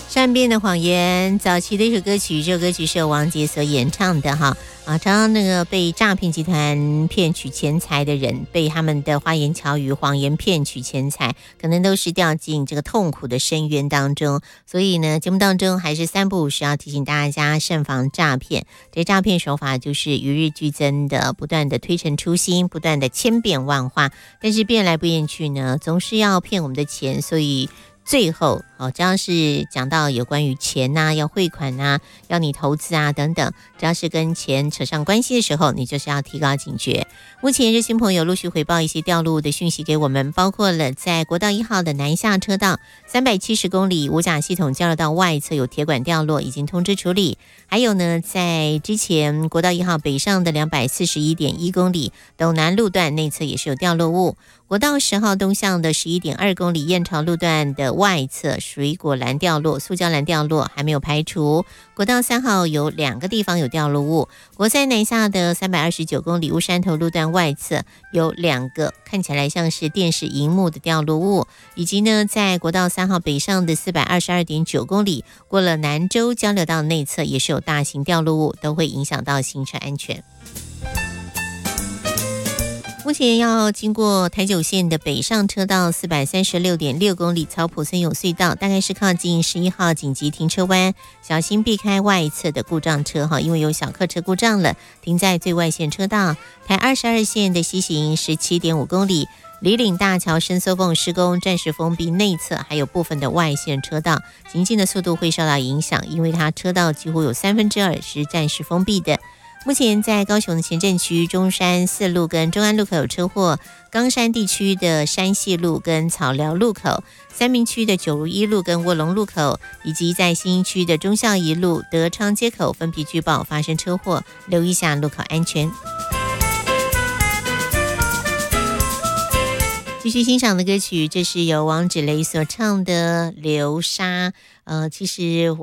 善变的谎言，早期的一首歌曲，这首歌曲是由王杰所演唱的哈常常那个被诈骗集团骗取钱财的人，被他们的花言巧语、谎言骗取钱财，可能都是掉进这个痛苦的深渊当中。所以呢，节目当中还是三不五时要提醒大家慎防诈骗。这诈骗手法就是与日俱增的，不断的推陈出新，不断的千变万化，但是变来变去呢，总是要骗我们的钱，所以最后只要是讲到有关于钱啊，要汇款啊，要你投资啊等等，只要是跟钱扯上关系的时候，你就是要提高警觉。目前热心朋友陆续回报一些掉路的讯息给我们，包括了在国道1号的南下车道370公里五甲系统交流道外侧有铁管掉落，已经通知处理。还有呢，在之前国道1号北上的241.1公里斗南路段内侧也是有掉落物。国道10号东向的11.2公里燕巢路段的外侧水果栏掉落，塑胶栏掉落还没有排除。国道3号有2个地方有掉落物，国三南下的329公里乌山头路段外侧有2个看起来像是电视荧幕的掉落物，以及呢在国道3号北上的422.9公里过了南州交流道内侧也是有大型掉落物，都会影响到行车安全。目前要经过台九线的北上车道436.6公里草埔森永隧道，大概是靠近11号紧急停车弯，小心避开外侧的故障车因为有小客车故障了，停在最外线车道。台22线的西行17.5公里里岭大桥伸缩缝施工，暂时封闭内侧还有部分的外线车道，行进的速度会受到影响，因为它车道几乎有2/3是暂时封闭的。目前在高雄的前镇区中山4路跟中安路口有车祸，冈山地区的山系路跟草寮路口，三民区的九如一路跟卧龙路口，以及在新一区的忠孝一路德昌街口分别据报发生车祸，留意一下路口安全。继续欣赏的歌曲，这是由王芷蕾所唱的《流沙》。其实